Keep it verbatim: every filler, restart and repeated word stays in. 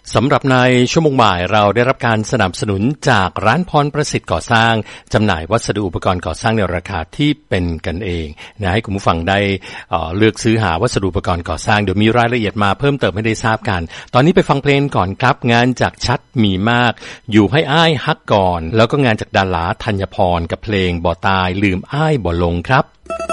สำหรับในชั่วโมงบ่ายเราได้รับการสนับสนุนจากร้านพรประสิทธิ์ก่อสร้างจำหน่ายวัสดุอุปกรณ์ก่อสร้างในราคาที่เป็นกันเองนะให้คุณผู้ฟังได้เอ่อเลือกซื้อหาวัสดุอุปกรณ์ก่อสร้างเดี๋ยวมีรายละเอียดมาเพิ่มเติมให้ได้ทราบกันตอนนี้ไปฟังเพลงก่อนครับงานจากชัดมีมากอยู่ให้อ้ายฮักก่อนแล้วก็งานจากดาราธัญพรกับเพลงบ่ตายลืมอ้ายบ่ลงครับ